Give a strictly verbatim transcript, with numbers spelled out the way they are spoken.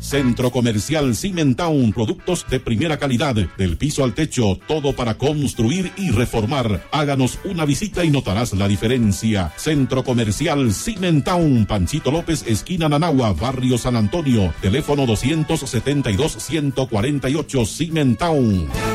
Centro Comercial Cimentown, productos de primera calidad, del piso al techo, todo para construir y reformar. Háganos una visita y notarás la diferencia. Centro Comercial Cimentown, Panchito López, esquina Nanagua, barrio San Antonio, teléfono doscientos setenta y dos, ciento cuarenta y ocho, Cimentown.